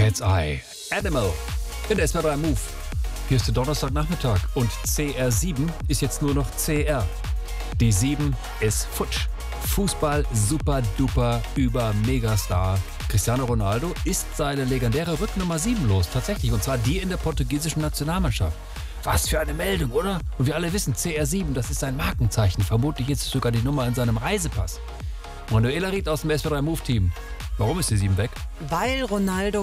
Cat's Eye. Animal. In der SWR3 Move. Hier ist der Donnerstagnachmittag und CR7 ist jetzt nur noch CR. Die 7 ist futsch. Fußball super duper über Megastar. Cristiano Ronaldo ist seine legendäre Rücknummer 7 los, tatsächlich. Und zwar die in der portugiesischen Nationalmannschaft. Was für eine Meldung, oder? Und wir alle wissen, CR7, das ist sein Markenzeichen. Vermutlich ist es sogar die Nummer in seinem Reisepass. Manuela Ried aus dem SWR3 Move Team. Warum ist die 7 weg? Weil Ronaldo